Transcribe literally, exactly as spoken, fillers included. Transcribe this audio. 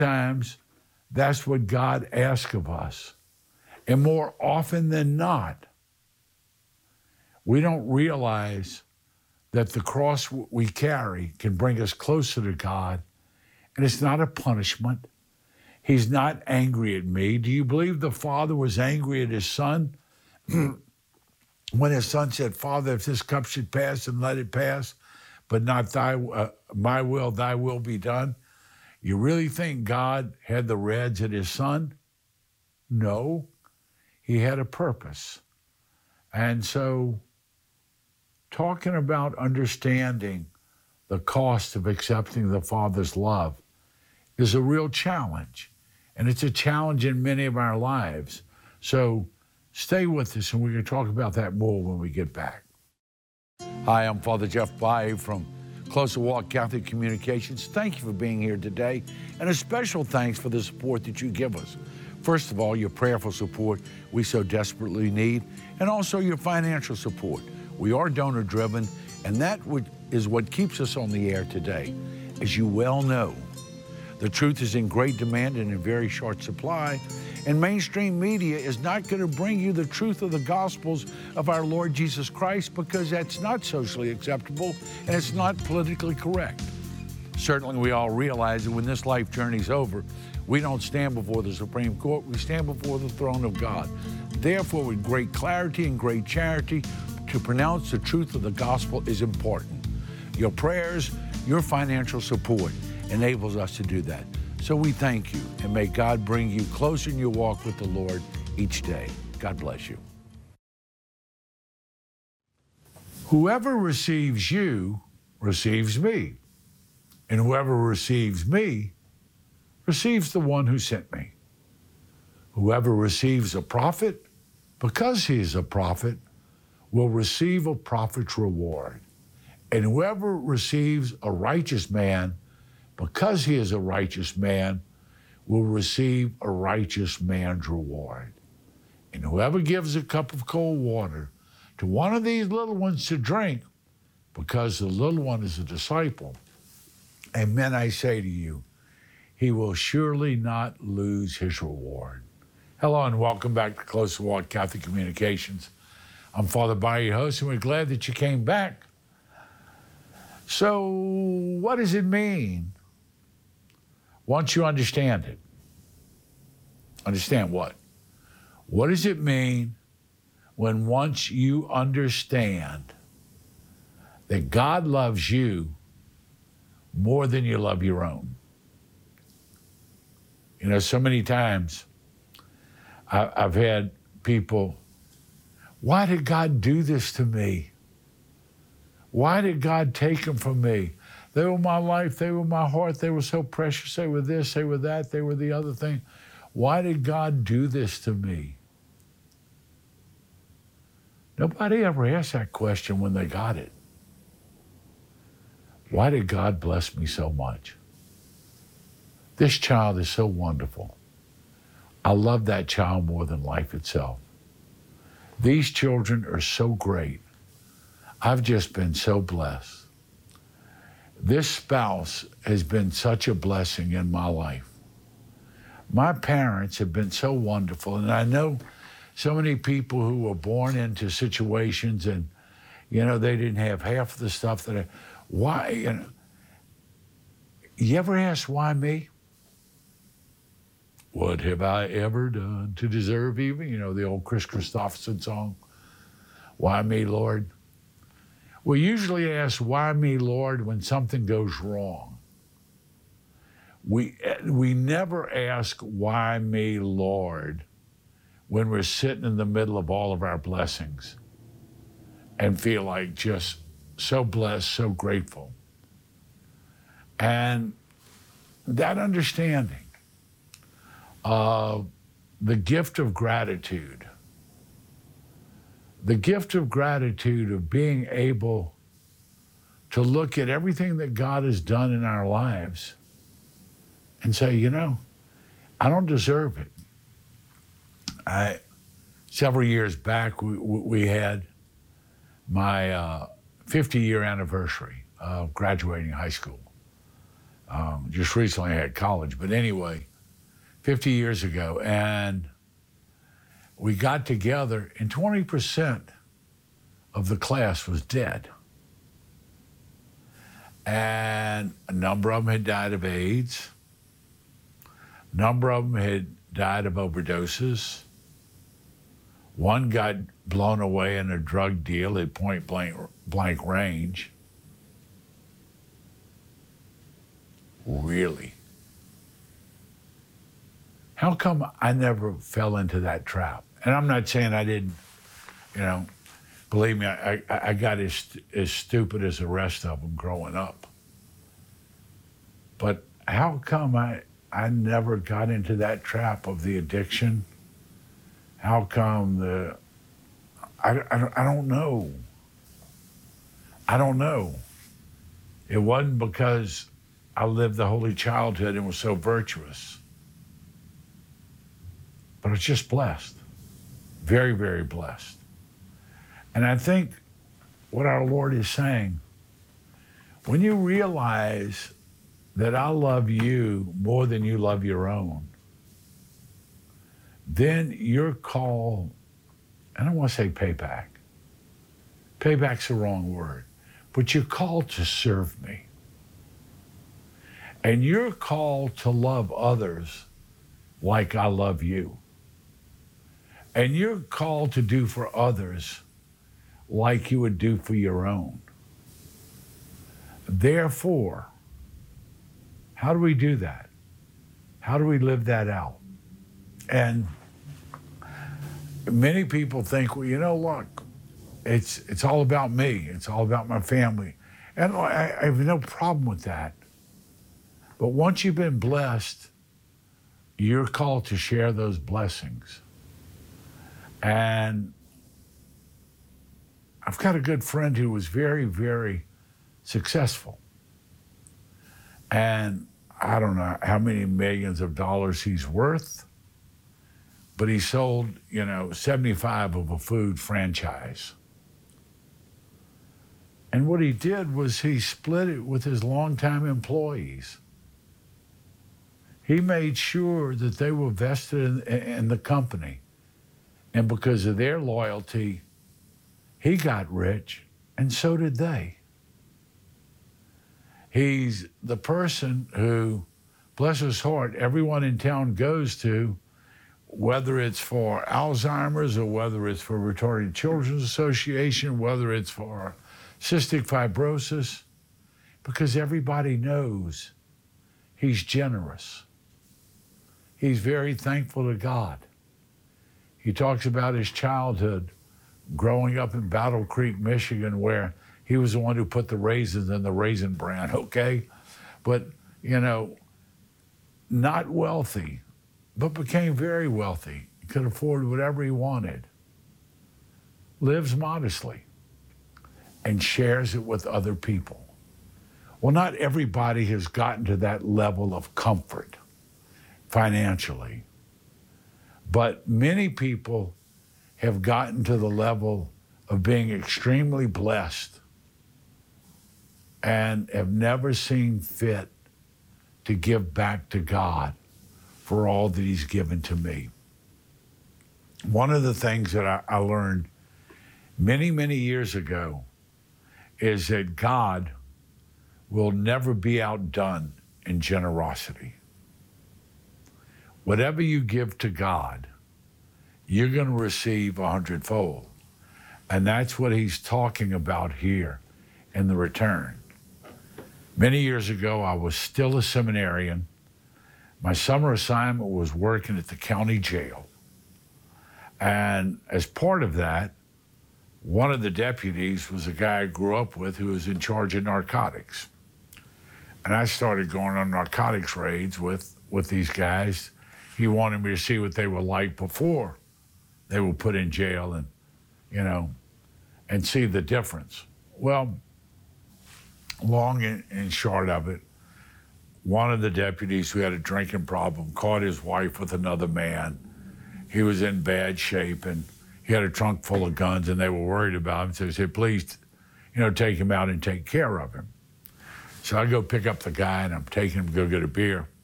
Times, that's what God asks of us. And more often than not, we don't realize that the cross we carry can bring us closer to God, and it's not a punishment. He's not angry at me. Do you believe the Father was angry at his Son when his Son said, Father, if this cup should pass, and let it pass, but not thy, uh, my will, thy will be done? You really think God had the reds at his Son? No. He had a purpose. And so, talking about understanding the cost of accepting the Father's love is a real challenge. And it's a challenge in many of our lives. So stay with us, and we're going to talk about that more when we get back. Hi, I'm Father Jeff Bae from Closer Walk Catholic Communications. Thank you for being here today, and a special thanks for the support that you give us. First of all, your prayerful support we so desperately need, and also your financial support. We are donor-driven, and that would, is what keeps us on the air today. As you well know, the truth is in great demand and in very short supply, and mainstream media is not going to bring you the truth of the Gospels of our Lord Jesus Christ, because that's not socially acceptable and it's not politically correct. Certainly we all realize that when this life journey's over, we don't stand before the Supreme Court, we stand before the throne of God. Therefore, with great clarity and great charity, to pronounce the truth of the gospel is important. Your prayers, your financial support enables us to do that. So we thank you, and may God bring you closer in your walk with the Lord each day. God bless you. Whoever receives you receives me, and whoever receives me receives the one who sent me. Whoever receives a prophet, because he is a prophet, will receive a prophet's reward. And whoever receives a righteous man, because he is a righteous man, will receive a righteous man's reward. And whoever gives a cup of cold water to one of these little ones to drink, because the little one is a disciple, amen, I say to you, he will surely not lose his reward. Hello and welcome back to Closer Walk Catholic Communications. I'm Father Bae, your host, and we're glad that you came back. So what does it mean once you understand it? Understand what? What does it mean when once you understand that God loves you more than you love your own? You know, so many times I, I've had people, why did God do this to me? Why did God take them from me? They were my life, they were my heart, they were so precious, they were this, they were that, they were the other thing. Why did God do this to me? Nobody ever asked that question when they got it. Why did God bless me so much? This child is so wonderful. I love that child more than life itself. These children are so great. I've just been so blessed. This spouse has been such a blessing in my life. My parents have been so wonderful, and I know so many people who were born into situations and, you know, they didn't have half the stuff that I, why, you know, you ever ask why me? What have I ever done to deserve even, you know, the old Chris Christopherson song, why me, Lord? We usually ask, why me, Lord, when something goes wrong. We, we never ask, why me, Lord, when we're sitting in the middle of all of our blessings and feel like just so blessed, so grateful. And that understanding, uh, the gift of gratitude, the gift of gratitude of being able to look at everything that God has done in our lives and say, you know, I don't deserve it. I, several years back, we, we had my uh, fifty-year anniversary of graduating high school. Um, just recently I had college, but anyway, fifty years ago, and we got together, and twenty percent of the class was dead. And a number of them had died of AIDS. A number of them had died of overdoses. One got blown away in a drug deal at point blank, blank range. Really? How come I never fell into that trap? And I'm not saying I didn't, you know, believe me, I, I, I got as, as stupid as the rest of them growing up. But how come I, I never got into that trap of the addiction? How come the, I, I, I don't know. I don't know. It wasn't because I lived the holy childhood and was so virtuous. But I was just blessed. Very, very blessed. And I think what our Lord is saying, when you realize that I love you more than you love your own, then your call, I don't want to say payback. Payback's the wrong word. But you're called to serve me. And you're called to love others like I love you. And you're called to do for others like you would do for your own. Therefore, how do we do that? How do we live that out? And many people think, well, you know, look, it's it's all about me. It's all about my family. And I, I have no problem with that. But once you've been blessed, you're called to share those blessings. And I've got a good friend who was very, very successful. And I don't know how many millions of dollars he's worth, but he sold, you know, seventy-five of a food franchise. And what he did was he split it with his longtime employees. He made sure that they were vested in, in the company. And because of their loyalty, he got rich, and so did they. He's the person who, bless his heart, everyone in town goes to, whether it's for Alzheimer's or whether it's for Retarded Children's Association, whether it's for cystic fibrosis, because everybody knows he's generous. He's very thankful to God. He talks about his childhood growing up in Battle Creek, Michigan, where he was the one who put the raisins in the Raisin Bran, okay? But, you know, not wealthy, but became very wealthy. He could afford whatever he wanted. Lives modestly and shares it with other people. Well, not everybody has gotten to that level of comfort financially, but many people have gotten to the level of being extremely blessed and have never seen fit to give back to God for all that he's given to me. One of the things that I, I learned many, many years ago is that God will never be outdone in generosity. Whatever you give to God, you're going to receive a hundredfold. And that's what he's talking about here in the return. Many years ago, I was still a seminarian. My summer assignment was working at the county jail. And as part of that, one of the deputies was a guy I grew up with who was in charge of narcotics. And I started going on narcotics raids with, with these guys. He wanted me to see what they were like before they were put in jail and, you know, and see the difference. Well, long and short of it, one of the deputies who had a drinking problem caught his wife with another man. He was in bad shape and he had a trunk full of guns and they were worried about him. So they said, please, you know, take him out and take care of him. So I go pick up the guy, and I'm taking him to go get a beer.